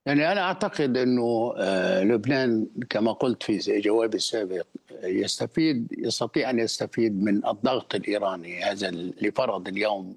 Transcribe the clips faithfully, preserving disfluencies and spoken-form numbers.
يعني أنا أعتقد أنه لبنان كما قلت في جوابي السابق يستفيد يستطيع أن يستفيد من الضغط الإيراني هذا اللي فرض اليوم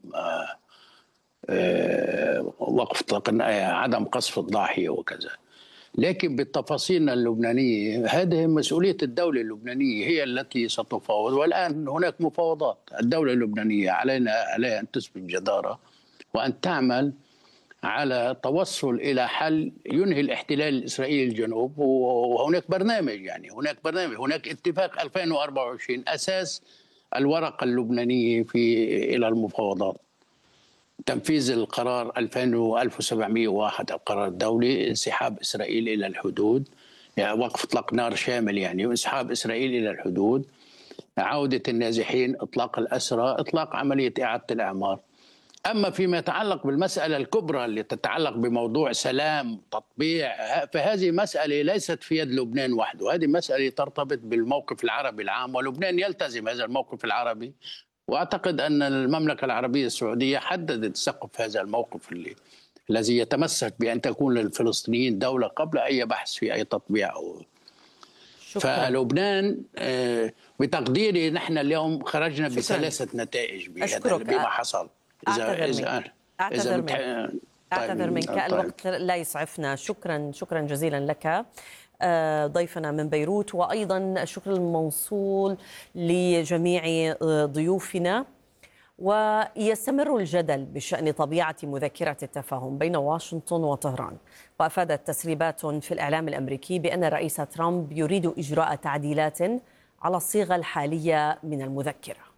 وقف عدم قصف الضاحية وكذا. لكن بالتفاصيل اللبنانية هذه مسؤولية الدولة اللبنانية، هي التي ستفاوض، والآن هناك مفاوضات. الدولة اللبنانية علينا عليها أن تثبت جدارة وأن تعمل على توصل إلى حل ينهي الاحتلال الإسرائيلي الجنوب، وهناك برنامج يعني هناك برنامج هناك اتفاق ألفين وأربعة وعشرين أساس الورقة اللبنانية في إلى المفاوضات. تنفيذ القرار ألف وسبعمئة وواحد القرار الدولي، انسحاب إسرائيل إلى الحدود، يعني وقف إطلاق نار شامل يعني، وانسحاب إسرائيل إلى الحدود، عودة النازحين، إطلاق الأسرى، إطلاق عملية إعادة الأعمار. أما فيما يتعلق بالمسألة الكبرى اللي تتعلق بموضوع سلام تطبيع، فهذه مسألة ليست في يد لبنان وحده، هذه مسألة ترتبط بالموقف العربي العام، ولبنان يلتزم هذا الموقف العربي. وأعتقد أن المملكة العربية السعودية حددت سقف هذا الموقف اللي الذي يتمسك بأن تكون للفلسطينيين دولة قبل أي بحث في أي تطبيع. أو فلبنان بتقديري نحن اليوم خرجنا شكرا. بثلاثة نتائج بما حصل. أعتذر منك أعتذر منك, أعتذر منك. طيب. الوقت لا يسعفنا. شكرا شكرا جزيلا لك ضيفنا من بيروت، وأيضا الشكر الموصول لجميع ضيوفنا. ويستمر الجدل بشأن طبيعة مذكرة التفاهم بين واشنطن وطهران، وأفادت تسريبات في الإعلام الأمريكي بأن الرئيس ترامب يريد إجراء تعديلات على الصيغة الحالية من المذكرة.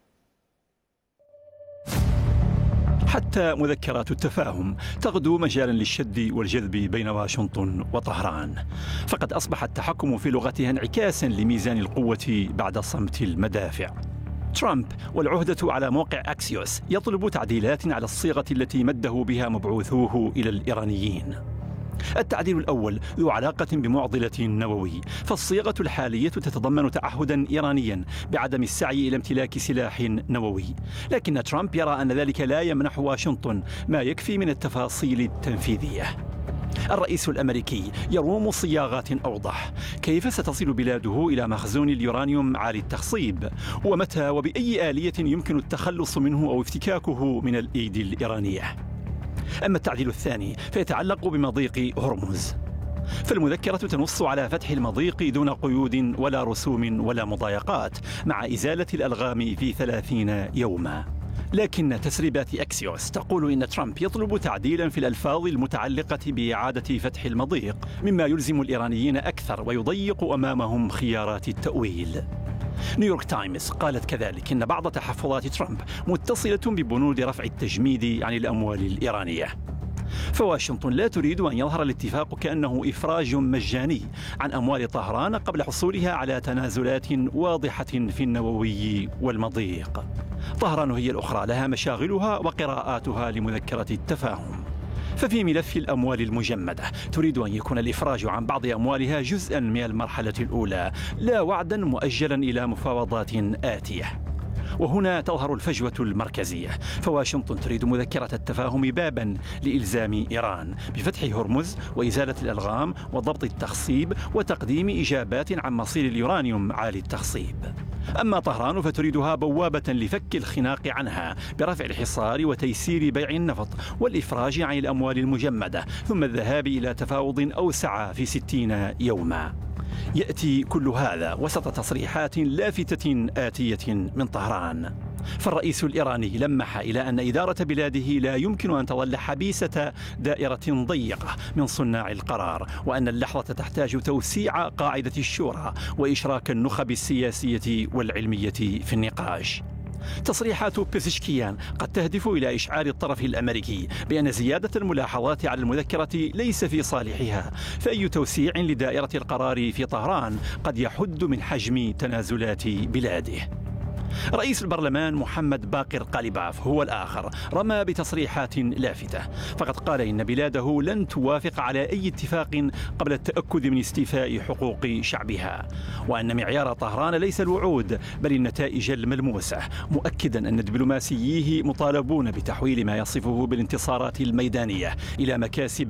حتى مذكرات التفاهم تغدو مجالا للشد والجذب بين واشنطن وطهران، فقد أصبح التحكم في لغتها انعكاسا لميزان القوة بعد صمت المدافع. ترامب والعهدة على موقع أكسيوس يطلب تعديلات على الصيغة التي مده بها مبعوثوه إلى الإيرانيين. التعديل الأول ذو علاقة بمعضلة نووي، فالصيغة الحالية تتضمن تعهدا إيرانيا بعدم السعي إلى امتلاك سلاح نووي، لكن ترامب يرى أن ذلك لا يمنح واشنطن ما يكفي من التفاصيل التنفيذية. الرئيس الأمريكي يروم صياغات أوضح. كيف ستصل بلاده إلى مخزون اليورانيوم عالي التخصيب؟ ومتى وبأي آلية يمكن التخلص منه أو افتكاكه من الأيدي الإيرانية؟ أما التعديل الثاني فيتعلق بمضيق هرمز، فالمذكرة تنص على فتح المضيق دون قيود ولا رسوم ولا مضايقات، مع إزالة الألغام في ثلاثين يوما. لكن تسريبات أكسيوس تقول إن ترامب يطلب تعديلا في الألفاظ المتعلقة بإعادة فتح المضيق، مما يلزم الإيرانيين أكثر ويضيق أمامهم خيارات التأويل. نيويورك تايمز قالت كذلك إن بعض تحفظات ترامب متصلة ببنود رفع التجميد عن الأموال الإيرانية. فواشنطن لا تريد أن يظهر الاتفاق كأنه إفراج مجاني عن أموال طهران قبل حصولها على تنازلات واضحة في النووي والمضيق. طهران هي الأخرى لها مشاغلها وقراءاتها لمذكرة التفاهم. ففي ملف الأموال المجمدة تريد أن يكون الإفراج عن بعض أموالها جزءا من المرحلة الأولى، لا وعدا مؤجلا إلى مفاوضات آتية. وهنا تظهر الفجوة المركزية، فواشنطن تريد مذكرة التفاهم بابا لإلزام إيران بفتح هرمز وإزالة الألغام وضبط التخصيب وتقديم إجابات عن مصير اليورانيوم عالي التخصيب. أما طهران فتريدها بوابة لفك الخناق عنها برفع الحصار وتيسير بيع النفط والإفراج عن الأموال المجمدة، ثم الذهاب إلى تفاوض أوسع في ستين يوما. يأتي كل هذا وسط تصريحات لافتة آتية من طهران، فالرئيس الإيراني لمح إلى أن إدارة بلاده لا يمكن أن تظل حبيسة دائرة ضيقة من صناع القرار، وأن اللحظة تحتاج توسيع قاعدة الشورى وإشراك النخب السياسية والعلمية في النقاش. تصريحات بيزشكيان قد تهدف إلى إشعار الطرف الأمريكي بأن زيادة الملاحظات على المذكرة ليس في صالحها، فأي توسيع لدائرة القرار في طهران قد يحد من حجم تنازلات بلاده. رئيس البرلمان محمد باقر قاليباف هو الآخر رمى بتصريحات لافتة، فقد قال إن بلاده لن توافق على أي اتفاق قبل التأكد من استيفاء حقوق شعبها، وأن معيار طهران ليس الوعود بل النتائج الملموسة، مؤكدا أن دبلوماسييه مطالبون بتحويل ما يصفه بالانتصارات الميدانية إلى مكاسب